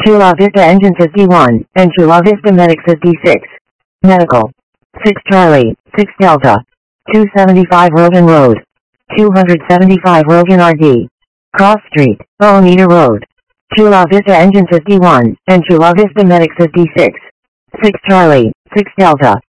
Chula Vista Engine 51, and Chula Vista Medic 56. Medical. 6 Charlie, 6 Delta. 275 Rogan Road. 275 Rogan RD. Cross Street, Bonita Road. Chula Vista Engine 51, and Chula Vista Medic 56. 6 Charlie, 6 Delta.